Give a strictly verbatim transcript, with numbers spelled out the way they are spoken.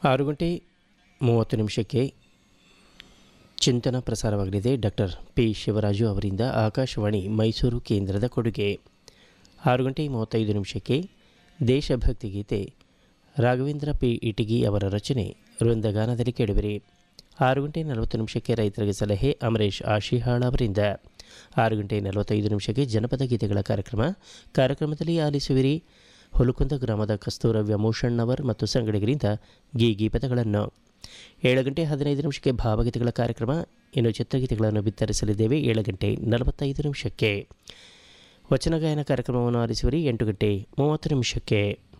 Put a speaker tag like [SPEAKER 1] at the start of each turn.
[SPEAKER 1] ಆರು ಗಂಟೆ ಮೂವತ್ತು ನಿಮಿಷಕ್ಕೆ ಚಿಂತನ ಪ್ರಸಾರವಾಗಲಿದೆ. ಡಾಕ್ಟರ್ ಪಿ ಶಿವರಾಜು ಅವರಿಂದ ಆಕಾಶವಾಣಿ ಮೈಸೂರು ಕೇಂದ್ರದ ಕೊಡುಗೆ. ಆರು ಗಂಟೆ ಮೂವತ್ತೈದು ನಿಮಿಷಕ್ಕೆ ದೇಶಭಕ್ತಿ ಗೀತೆ ರಾಘವೇಂದ್ರ ಪಿ ಇಟಗಿ ಅವರ ರಚನೆ ವೃಂದಗಾನದಲ್ಲಿ ಕೇಳುವಿರಿ. ಆರು ಗಂಟೆ ನಲವತ್ತು ನಿಮಿಷಕ್ಕೆ ರೈತರಿಗೆ ಸಲಹೆ ಅಮರೇಶ್ ಆಶಿಹಾಳ್ ಅವರಿಂದ. ಆರು ಗಂಟೆ ನಲವತ್ತೈದು ನಿಮಿಷಕ್ಕೆ ಜನಪದ ಗೀತೆಗಳ ಕಾರ್ಯಕ್ರಮ. ಕಾರ್ಯಕ್ರಮದಲ್ಲಿ ಆಲಿಸುವಿರಿ ಹುಲಕುಂದ ಗ್ರಾಮದ ಕಸ್ತೂರವ್ಯ ಮೋಷಣ್ಣವರ್ ಮತ್ತು ಸಂಗಡಿಗರಿಂದ ಗೀಗಿ ಪದಗಳನ್ನು. ಏಳು ಗಂಟೆ ಹದಿನೈದು ನಿಮಿಷಕ್ಕೆ ಭಾವಗೀತೆಗಳ ಕಾರ್ಯಕ್ರಮ. ಇನ್ನು ಚಿತ್ರಗೀತೆಗಳನ್ನು ಬಿತ್ತರಿಸಲಿದ್ದೇವೆ ಏಳು ಗಂಟೆ ನಲವತ್ತೈದು ನಿಮಿಷಕ್ಕೆ. ವಚನ ಗಾಯನ ಕಾರ್ಯಕ್ರಮವನ್ನು ಆಲಿಸುವಿರಿ ಎಂಟು ಗಂಟೆ ಮೂವತ್ತು ನಿಮಿಷಕ್ಕೆ.